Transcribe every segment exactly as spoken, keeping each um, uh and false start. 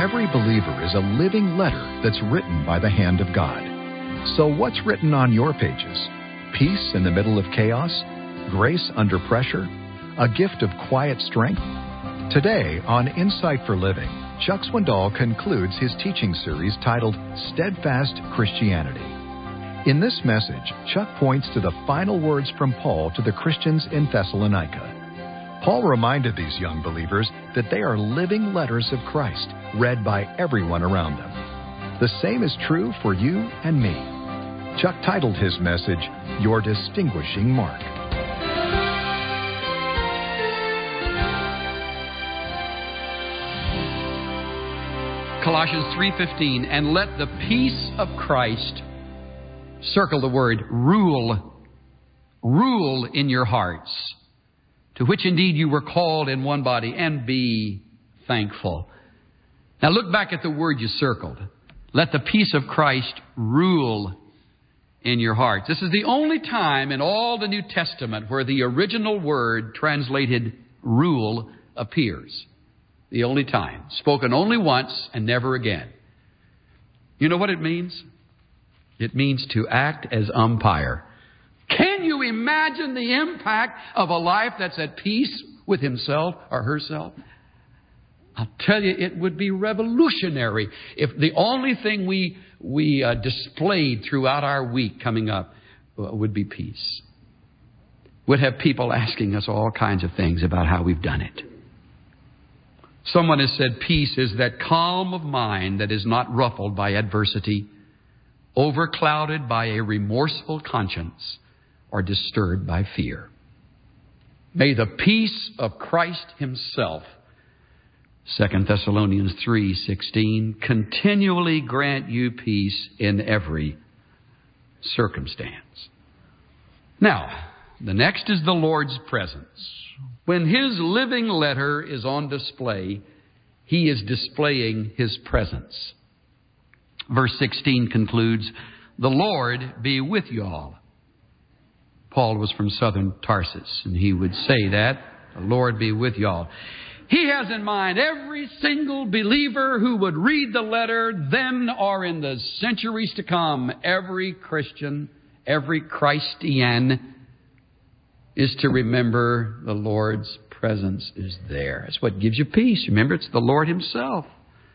Every believer is a living letter that's written by the hand of God. So what's written on your pages? Peace in the middle of chaos? Grace under pressure? A gift of quiet strength? Today on Insight for Living, Chuck Swindoll concludes his teaching series titled Steadfast Christianity. In this message, Chuck points to the final words from Paul to the Christians in Thessalonica. Paul reminded these young believers that they are living letters of Christ, read by everyone around them. The same is true for you and me. Chuck titled his message, Your Distinguishing Mark. Colossians three fifteen, and let the peace of Christ, circle the word, rule, rule in your hearts, to which indeed you were called in one body, and be thankful. Now look back at the word you circled. Let the peace of Christ rule in your hearts. This is the only time in all the New Testament where the original word translated rule appears. The only time. Spoken only once and never again. You know what it means? It means to act as umpire. Can you imagine the impact of a life that's at peace with himself or herself? I'll tell you, it would be revolutionary if the only thing we we uh, displayed throughout our week coming up uh, would be peace. We'd have people asking us all kinds of things about how we've done it. Someone has said peace is that calm of mind that is not ruffled by adversity, overclouded by a remorseful conscience, or disturbed by fear. May the peace of Christ himself, Second Thessalonians three sixteen, continually grant you peace in every circumstance. Now, the next is the Lord's presence. When his living letter is on display, he is displaying his presence. Verse sixteen concludes, the Lord be with you all. Paul was from southern Tarsus, and he would say that, the Lord be with you all. He has in mind every single believer who would read the letter then or in the centuries to come. Every Christian, every Christian is to remember the Lord's presence is there. That's what gives you peace. Remember, it's the Lord himself.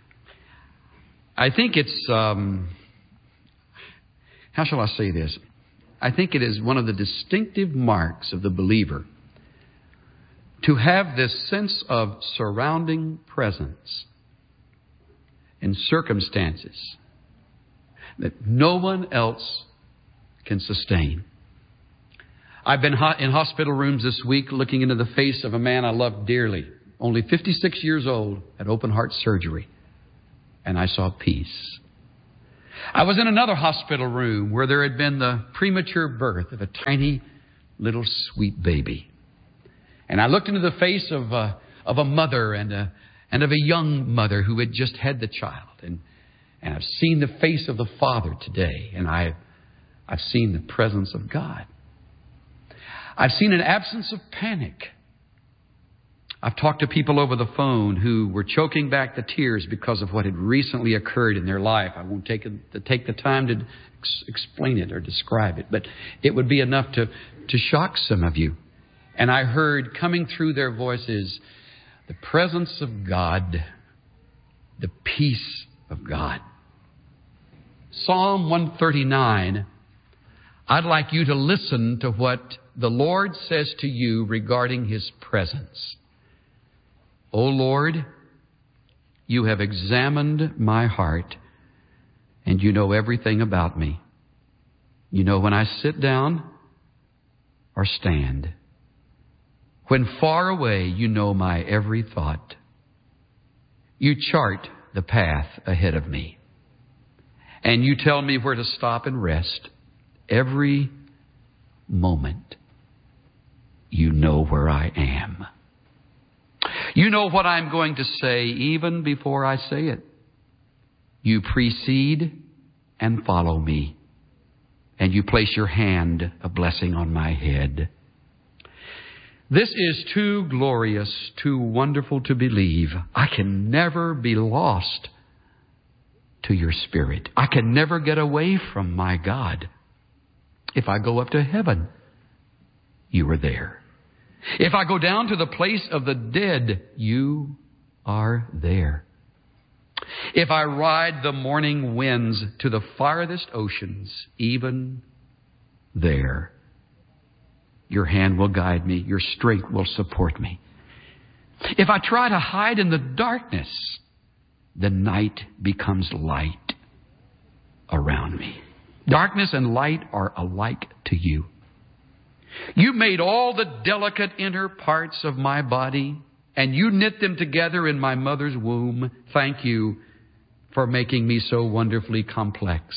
I think it's, um, how shall I say this? I think it is one of the distinctive marks of the believer to have this sense of surrounding presence in circumstances that no one else can sustain. I've been in hospital rooms this week looking into the face of a man I love dearly, only fifty-six years old, had open heart surgery, and I saw peace. I was in another hospital room where there had been the premature birth of a tiny little sweet baby. And I looked into the face of a, of a mother and a, and of a young mother who had just had the child. And, and I've seen the face of the father today, and I've, I've seen the presence of God. I've seen an absence of panic. I've talked to people over the phone who were choking back the tears because of what had recently occurred in their life. I won't take, a, to take the time to ex- explain it or describe it, but it would be enough to, to shock some of you. And I heard coming through their voices the presence of God, the peace of God. Psalm one thirty-nine, I'd like you to listen to what the Lord says to you regarding his presence. O Lord, you have examined my heart, and you know everything about me. You know when I sit down or stand. When far away, you know my every thought. You chart the path ahead of me. And you tell me where to stop and rest. Every moment, you know where I am. You know what I'm going to say even before I say it. You precede and follow me. And you place your hand, a blessing, on my head. This is too glorious, too wonderful to believe. I can never be lost to your spirit. I can never get away from my God. If I go up to heaven, you are there. If I go down to the place of the dead, you are there. If I ride the morning winds to the farthest oceans, even there, your hand will guide me. Your strength will support me. If I try to hide in the darkness, the night becomes light around me. Darkness and light are alike to you. You made all the delicate inner parts of my body, and you knit them together in my mother's womb. Thank you for making me so wonderfully complex.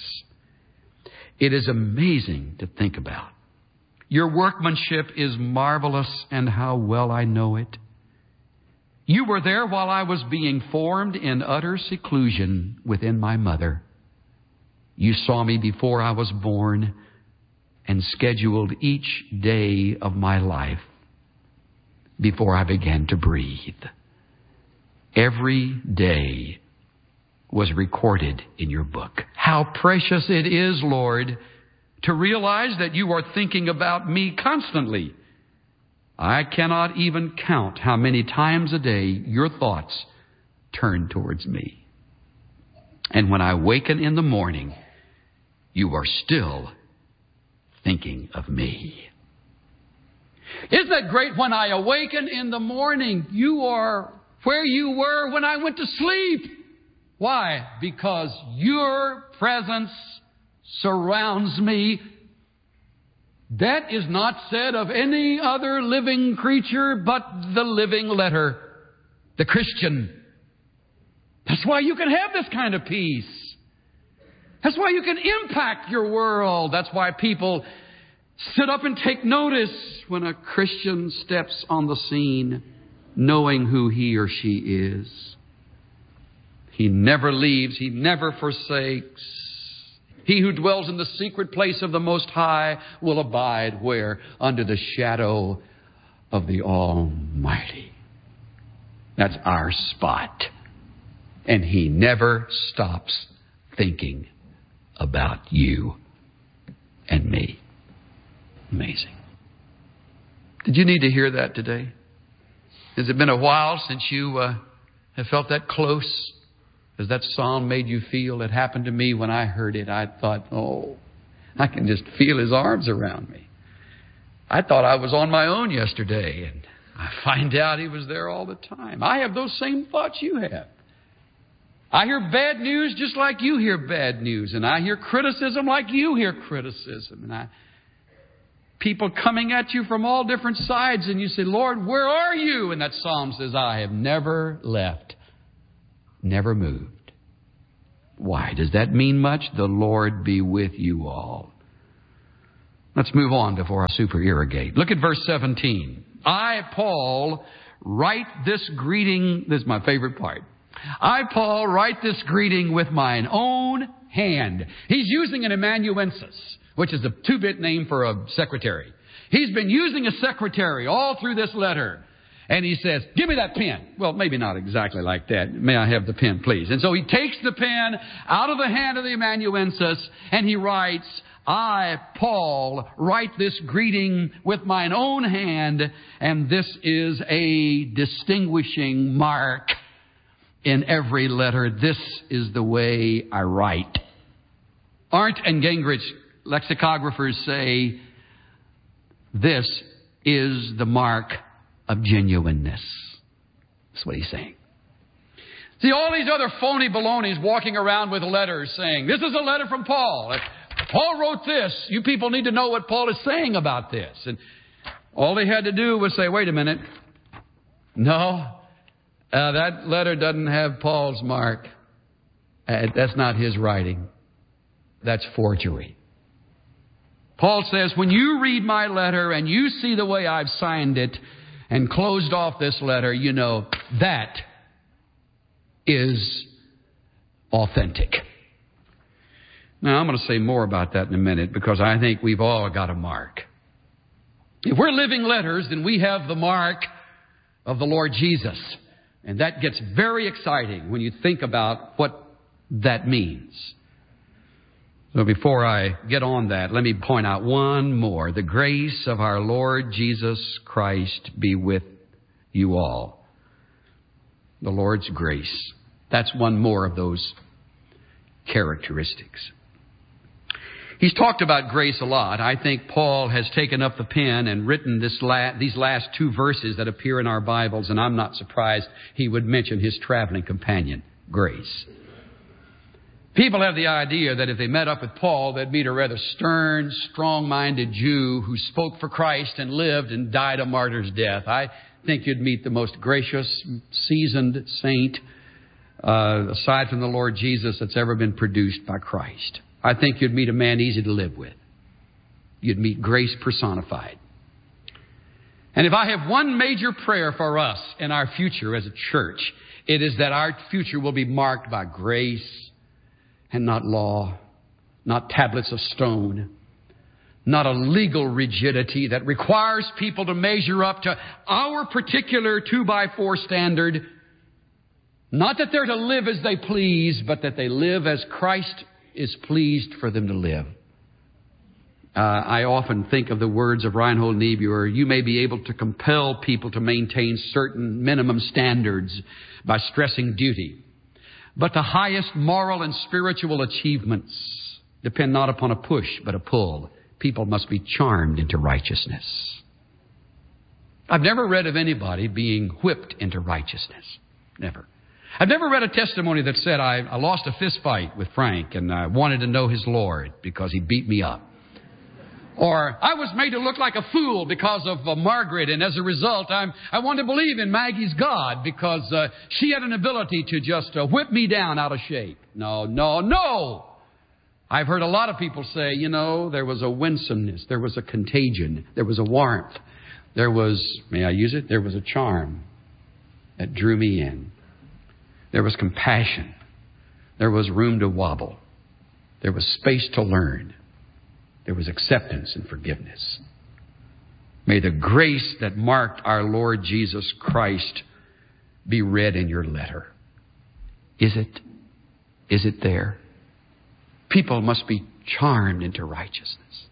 It is amazing to think about. Your workmanship is marvelous, and how well I know it. You were there while I was being formed in utter seclusion within my mother. You saw me before I was born and scheduled each day of my life before I began to breathe. Every day was recorded in your book. How precious it is, Lord, to realize that you are thinking about me constantly. I cannot even count how many times a day your thoughts turn towards me. And when I waken in the morning, you are still thinking of me. Isn't that great? When I awaken in the morning, you are where you were when I went to sleep. Why? Because your presence surrounds me. That is not said of any other living creature but the living letter, the Christian. That's why you can have this kind of peace. That's why you can impact your world. That's why people sit up and take notice when a Christian steps on the scene, knowing who he or she is. He never leaves. He never forsakes. He who dwells in the secret place of the Most High will abide where? Under the shadow of the Almighty. That's our spot. And He never stops thinking about you and me. Amazing. Did you need to hear that today? Has it been a while since you uh, have felt that close? As that psalm made you feel? It happened to me when I heard it. I thought, oh, I can just feel His arms around me. I thought I was on my own yesterday, and I find out He was there all the time. I have those same thoughts you have. I hear bad news just like you hear bad news, and I hear criticism like you hear criticism, and I people coming at you from all different sides, and you say, Lord, where are you? And that psalm says, I have never left. Never moved. Why? Does that mean much? The Lord be with you all. Let's move on before I super irrigate. Look at verse seventeen. I, Paul, write this greeting. This is my favorite part. I, Paul, write this greeting with mine own hand. He's using an amanuensis, which is a two-bit name for a secretary. He's been using a secretary all through this letter. And he says, give me that pen. Well, maybe not exactly like that. May I have the pen, please? And so he takes the pen out of the hand of the amanuensis and he writes, I, Paul, write this greeting with mine own hand. And this is a distinguishing mark in every letter. This is the way I write. Arndt and Gingrich, lexicographers, say this is the mark of genuineness. That's what he's saying. See, all these other phony balonies walking around with letters saying, this is a letter from Paul. If Paul wrote this, you people need to know what Paul is saying about this. And all they had to do was say, wait a minute. No, uh, that letter doesn't have Paul's mark. Uh, that's not his writing. That's forgery. Paul says, when you read my letter and you see the way I've signed it, and closed off this letter, you know, that is authentic. Now, I'm going to say more about that in a minute because I think we've all got a mark. If we're living letters, then we have the mark of the Lord Jesus. And that gets very exciting when you think about what that means. So before I get on that, let me point out one more. The grace of our Lord Jesus Christ be with you all. The Lord's grace. That's one more of those characteristics. He's talked about grace a lot. I think Paul has taken up the pen and written this la- these last two verses that appear in our Bibles, and I'm not surprised he would mention his traveling companion, grace. People have the idea that if they met up with Paul, they'd meet a rather stern, strong-minded Jew who spoke for Christ and lived and died a martyr's death. I think you'd meet the most gracious, seasoned saint, uh, aside from the Lord Jesus, that's ever been produced by Christ. I think you'd meet a man easy to live with. You'd meet grace personified. And if I have one major prayer for us in our future as a church, it is that our future will be marked by grace and not law, not tablets of stone, not a legal rigidity that requires people to measure up to our particular two by four standard. Not that they're to live as they please, but that they live as Christ is pleased for them to live. Uh, I often think of the words of Reinhold Niebuhr. You may be able to compel people to maintain certain minimum standards by stressing duty. But the highest moral and spiritual achievements depend not upon a push, but a pull. People must be charmed into righteousness. I've never read of anybody being whipped into righteousness. Never. I've never read a testimony that said, I, I lost a fist fight with Frank and I wanted to know his Lord because he beat me up. Or I was made to look like a fool because of uh, Margaret, and as a result, I'm, I want to believe in Maggie's God because uh, she had an ability to just uh, whip me down out of shape. No, no, no! I've heard a lot of people say, you know, there was a winsomeness, there was a contagion, there was a warmth, there was, may I use it, there was a charm that drew me in. There was compassion. There was room to wobble. There was space to learn. There was acceptance and forgiveness. May the grace that marked our Lord Jesus Christ be read in your letter. Is it? Is it there? People must be charmed into righteousness.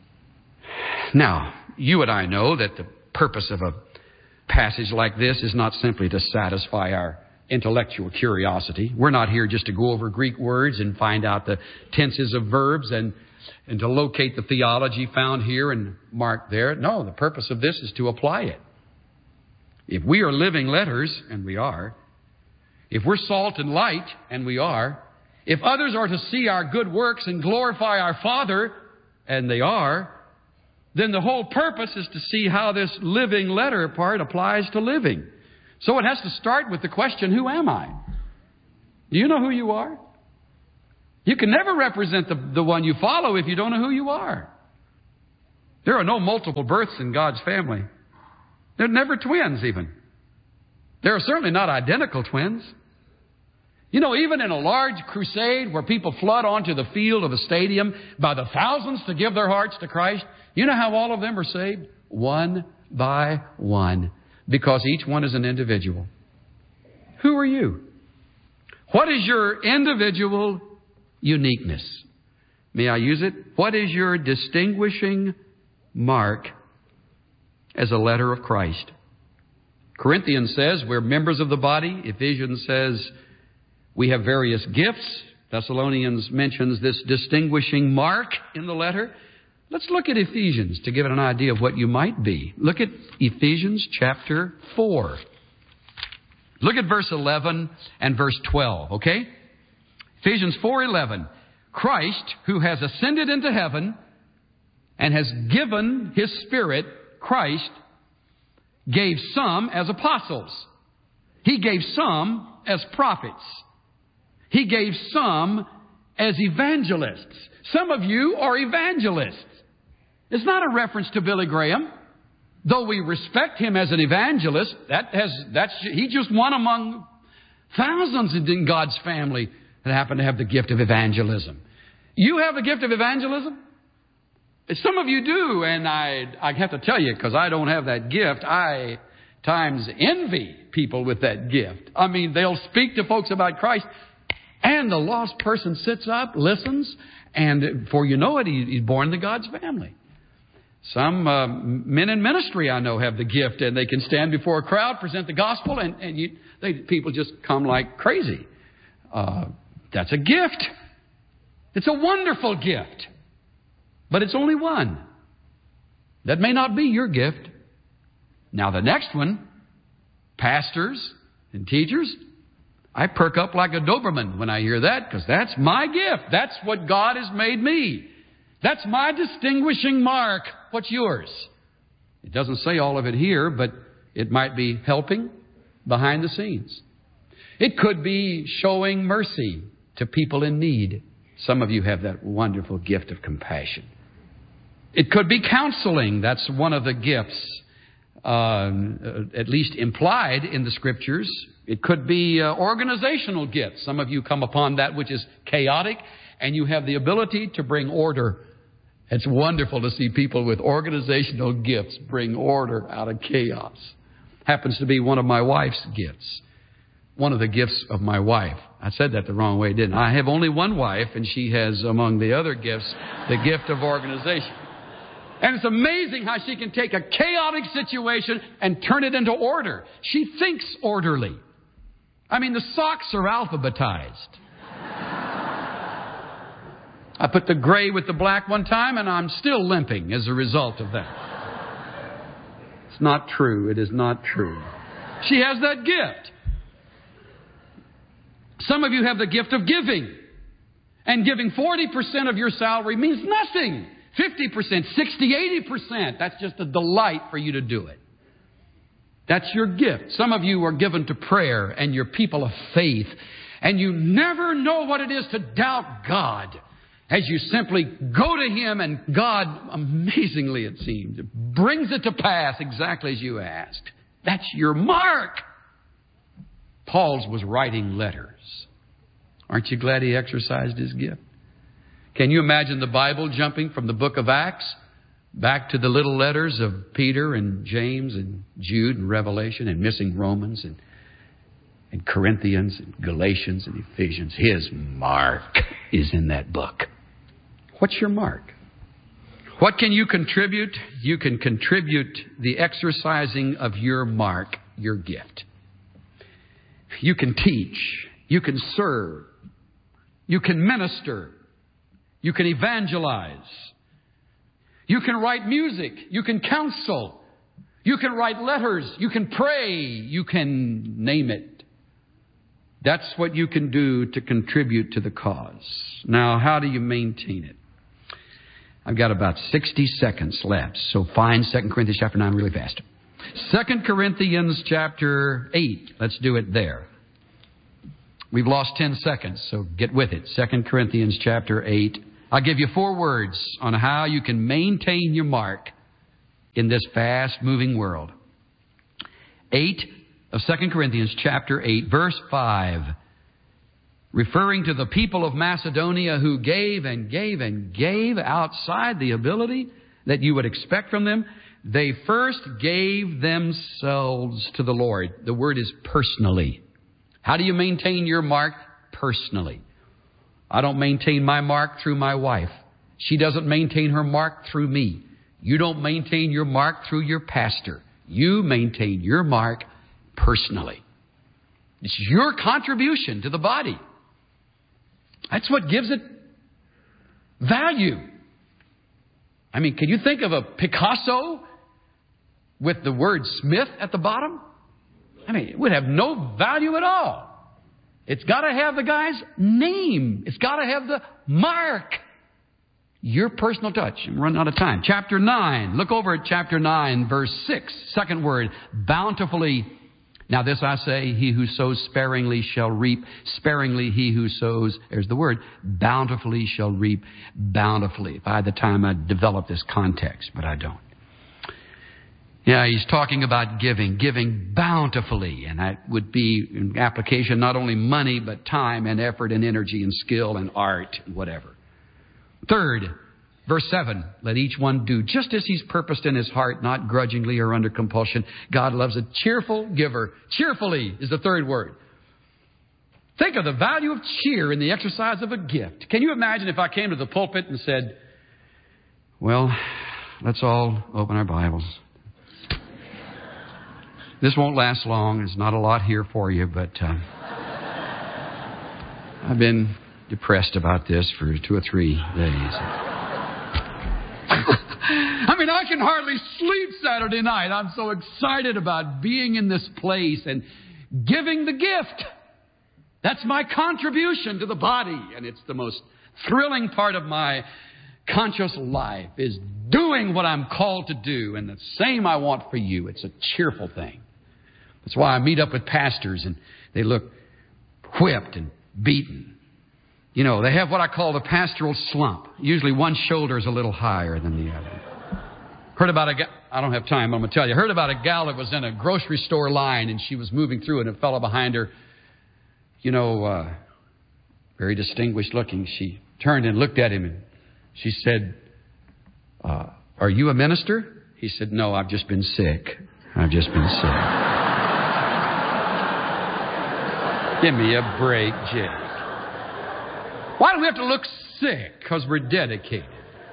Now, you and I know that the purpose of a passage like this is not simply to satisfy our intellectual curiosity. We're not here just to go over Greek words and find out the tenses of verbs and and to locate the theology found here and marked there. No, the purpose of this is to apply it. If we are living letters, and we are, if we're salt and light, and we are, if others are to see our good works and glorify our Father, and they are, then the whole purpose is to see how this living letter part applies to living. So it has to start with the question, who am I? Do you know who you are? You can never represent the, the one you follow if you don't know who you are. There are no multiple births in God's family. There are never twins even. There are certainly not identical twins. You know, even in a large crusade where people flood onto the field of a stadium by the thousands to give their hearts to Christ, you know how all of them are saved? One by one. Because each one is an individual. Who are you? What is your individual uniqueness? May I use it? What is your distinguishing mark as a letter of Christ? Corinthians says we're members of the body. Ephesians says we have various gifts. Thessalonians mentions this distinguishing mark in the letter. Let's look at Ephesians to give it an idea of what you might be. Look at Ephesians chapter four. Look at verse eleven and verse twelve, okay? Ephesians four eleven. Christ, who has ascended into heaven and has given His Spirit, Christ, gave some as apostles. He gave some as prophets. He gave some as evangelists. Some of you are evangelists. It's not a reference to Billy Graham. Though we respect him as an evangelist, that has that's he just one among thousands in God's family that happen to have the gift of evangelism. You have the gift of evangelism? Some of you do, and I I have to tell you, because I don't have that gift, I times envy people with that gift. I mean, they'll speak to folks about Christ, And the lost person sits up, listens, and before you know it, he, he's born into God's family. Some uh, men in ministry I know have the gift, and they can stand before a crowd, present the gospel, and, and you, they, people just come like crazy. Uh, that's a gift. It's a wonderful gift. But it's only one. That may not be your gift. Now the next one, pastors and teachers, I perk up like a Doberman when I hear that, because that's my gift. That's what God has made me. That's my distinguishing mark. What's yours? It doesn't say all of it here, but it might be helping behind the scenes. It could be showing mercy to people in need. Some of you have that wonderful gift of compassion. It could be counseling. That's one of the gifts, uh, at least implied in the Scriptures. It could be uh, organizational gifts. Some of you come upon that which is chaotic, and you have the ability to bring order. It's wonderful to see people with organizational gifts bring order out of chaos. Happens to be one of my wife's gifts. One of the gifts of my wife. I said that the wrong way, didn't I? I have only one wife, and she has, among the other gifts, the gift of organization. And it's amazing how she can take a chaotic situation and turn it into order. She thinks orderly. I mean, the socks are alphabetized. I put the gray with the black one time, and I'm still limping as a result of that. It's not true. It is not true. She has that gift. Some of you have the gift of giving. And giving forty percent of your salary means nothing. fifty percent, sixty, eighty percent. That's just a delight for you to do it. That's your gift. Some of you are given to prayer and you're people of faith. And you never know what it is to doubt God. As you simply go to Him, and God, amazingly it seems, brings it to pass exactly as you asked. That's your mark. Paul's was writing letters. Aren't you glad he exercised his gift? Can you imagine the Bible jumping from the book of Acts back to the little letters of Peter and James and Jude and Revelation, and missing Romans and, and Corinthians and Galatians and Ephesians? His mark is in that book. What's your mark? What can you contribute? You can contribute the exercising of your mark, your gift. You can teach. You can serve. You can minister. You can evangelize. You can write music. You can counsel. You can write letters. You can pray. You can name it. That's what you can do to contribute to the cause. Now, how do you maintain it? I've got about sixty seconds left, so find Second Corinthians chapter nine really fast. Second Corinthians chapter eight. Let's do it there. We've lost ten seconds, so get with it. Second Corinthians chapter eight. I'll give you four words on how you can maintain your mark in this fast-moving world. eight of Second Corinthians chapter eight, verse five. Referring to the people of Macedonia who gave and gave and gave outside the ability that you would expect from them. They first gave themselves to the Lord. The word is personally. How do you maintain your mark? Personally. I don't maintain my mark through my wife. She doesn't maintain her mark through me. You don't maintain your mark through your pastor. You maintain your mark personally. It's your contribution to the body. That's what gives it value. I mean, can you think of a Picasso with the word Smith at the bottom? I mean, it would have no value at all. It's got to have the guy's name. It's got to have the mark. Your personal touch. I'm running out of time. Chapter nine. Look over at chapter nine, verse six. Second word, bountifully. Now this I say, he who sows sparingly shall reap. Sparingly he who sows, there's the word, bountifully shall reap bountifully. If I had the time, I'd develop this context, but I don't. Yeah, he's talking about giving, giving bountifully. And that would be in application not only money, but time and effort and energy and skill and art and whatever. Third, verse seven, let each one do just as he's purposed in his heart, not grudgingly or under compulsion. God loves a cheerful giver. Cheerfully is the third word. Think think of the value of cheer in the exercise of a gift. Can you imagine if I came to the pulpit and said, well, let's all open our Bibles. This won't last long. There's not a lot here for you, but uh, I've been depressed about this for two or three days. I mean, I can hardly sleep Saturday night. I'm so excited about being in this place and giving the gift. That's my contribution to the body. And it's the most thrilling part of my conscious life, is doing what I'm called to do. And the same I want for you. It's a cheerful thing. That's why I meet up with pastors and they look whipped and beaten. You know, they have what I call the pastoral slump. Usually one shoulder is a little higher than the other. Heard about a gal, I don't have time, but I'm going to tell you. Heard about a gal that was in a grocery store line and she was moving through and a fellow behind her, you know, uh, very distinguished looking. She turned and looked at him and she said, uh, are you a minister? He said, no, I've just been sick. I've just been sick. Give me a break, Jake. Why do we have to look sick? Because we're dedicated.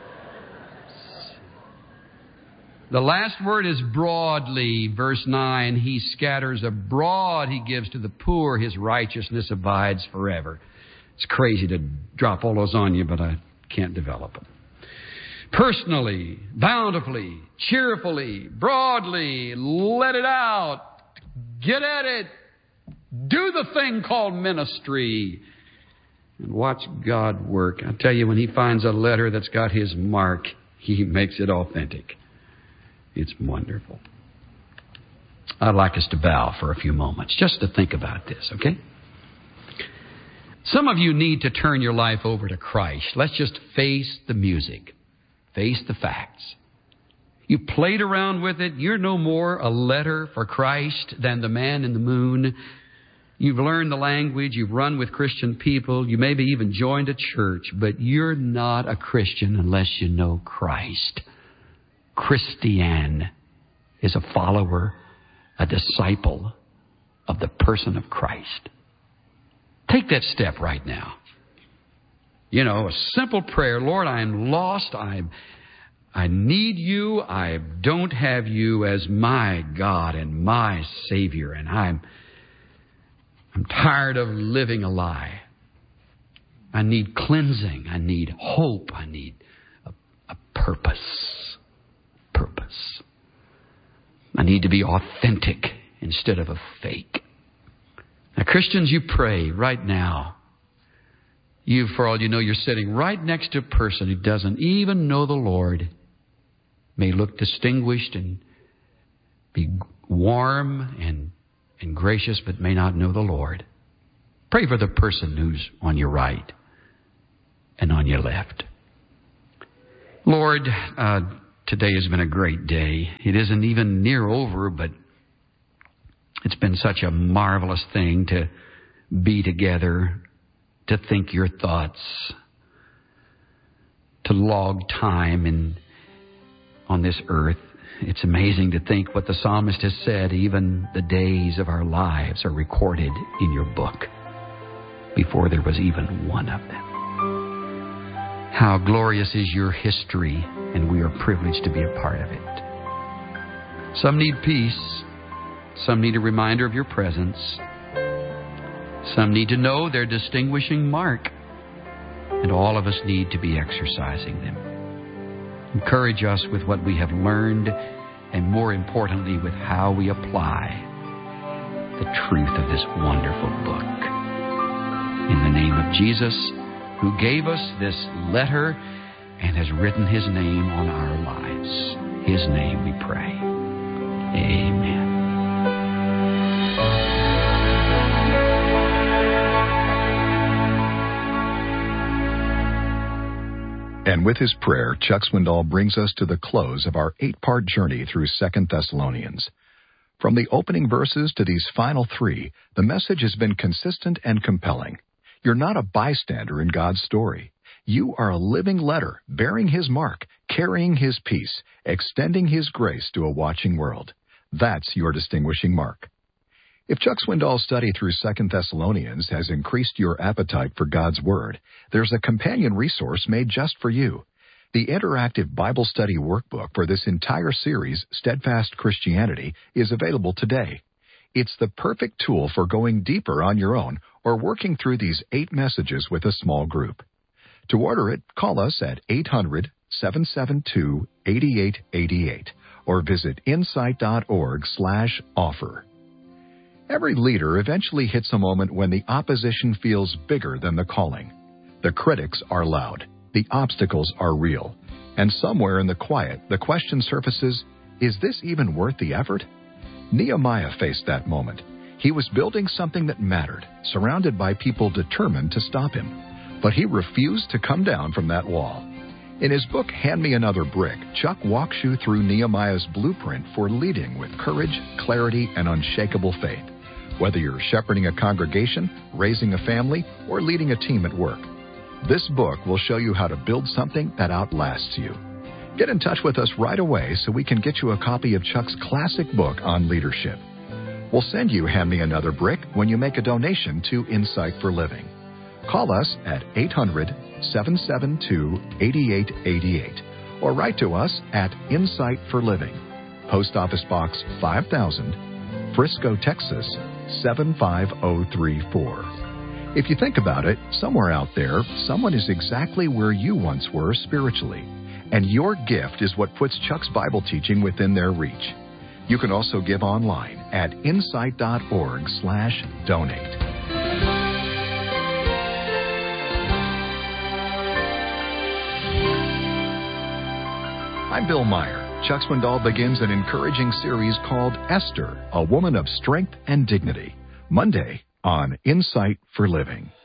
The last word is broadly, verse nine. He scatters abroad, he gives to the poor, his righteousness abides forever. It's crazy to drop all those on you, but I can't develop them. Personally, bountifully, cheerfully, broadly, let it out, get at it, do the thing called ministry, and watch God work. I tell you, when he finds a letter that's got his mark, he makes it authentic. It's wonderful. I'd like us to bow for a few moments just to think about this, okay? Some of you need to turn your life over to Christ. Let's just face the music. Face the facts. You played around with it. You're no more a letter for Christ than the man in the moon. You've learned the language. You've run with Christian people. You maybe even joined a church, but you're not a Christian unless you know Christ. Christian is a follower, a disciple of the person of Christ. Take that step right now. You know, a simple prayer. Lord, I am lost. I I need you. I don't have you as my God and my Savior. And I'm, I'm tired of living a lie. I need cleansing. I need hope. I need a, a purpose. Purpose. I need to be authentic instead of a fake. Now, Christians, you pray right now. You, for all you know, you're sitting right next to a person who doesn't even know the Lord. May look distinguished and be warm and, and gracious, but may not know the Lord. Pray for the person who's on your right and on your left. Lord, uh, today has been a great day. It isn't even near over, but it's been such a marvelous thing to be together, to think your thoughts, to log time in, on this earth. It's amazing to think what the psalmist has said. Even the days of our lives are recorded in your book before there was even one of them. How glorious is your history, and we are privileged to be a part of it. Some need peace. Some need a reminder of your presence. Some need to know their distinguishing mark. And all of us need to be exercising them. Encourage us with what we have learned, and more importantly, with how we apply the truth of this wonderful book. In the name of Jesus, who gave us this letter and has written his name on our lives. His name we pray. Amen. And with his prayer, Chuck Swindoll brings us to the close of our eight-part journey through Second Thessalonians. From the opening verses to these final three, the message has been consistent and compelling. You're not a bystander in God's story. You are a living letter, bearing his mark, carrying his peace, extending his grace to a watching world. That's your distinguishing mark. If Chuck Swindoll's study through Second Thessalonians has increased your appetite for God's Word, there's a companion resource made just for you. The interactive Bible study workbook for this entire series, Steadfast Christianity, is available today. It's the perfect tool for going deeper on your own or working through these eight messages with a small group. To order it, call us at eight hundred, seven seven two, eight eight eight eight or visit insight.org slash offer. Every leader eventually hits a moment when the opposition feels bigger than the calling. The critics are loud. The obstacles are real. And somewhere in the quiet, the question surfaces, is this even worth the effort? Nehemiah faced that moment. He was building something that mattered, surrounded by people determined to stop him. But he refused to come down from that wall. In his book, Hand Me Another Brick, Chuck walks you through Nehemiah's blueprint for leading with courage, clarity, and unshakable faith. Whether you're shepherding a congregation, raising a family, or leading a team at work, this book will show you how to build something that outlasts you. Get in touch with us right away so we can get you a copy of Chuck's classic book on leadership. We'll send you Hand Me Another Brick when you make a donation to Insight for Living. Call us at eight hundred, seven seven two, eight eight eight eight or write to us at Insight for Living, Post Office Box five thousand, Frisco, Texas, seven five zero three four. If you think about it, somewhere out there, someone is exactly where you once were spiritually, and your gift is what puts Chuck's Bible teaching within their reach. You can also give online at insight.org slash donate. I'm Bill Meyer. Chuck Swindoll begins an encouraging series called Esther, a Woman of Strength and Dignity, Monday on Insight for Living.